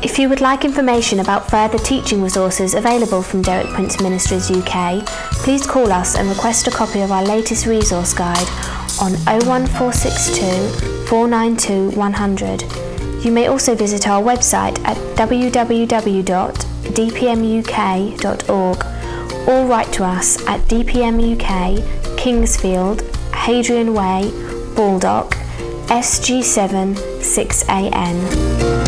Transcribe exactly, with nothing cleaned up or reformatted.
If you would like information about further teaching resources available from Derek Prince Ministries U K, please call us and request a copy of our latest resource guide on oh one four six two, four nine two, one hundred. You may also visit our website at w w w dot d p m u k dot org or write to us at D P M U K, Kingsfield, Hadrian Way, Baldock, S G seven six A N.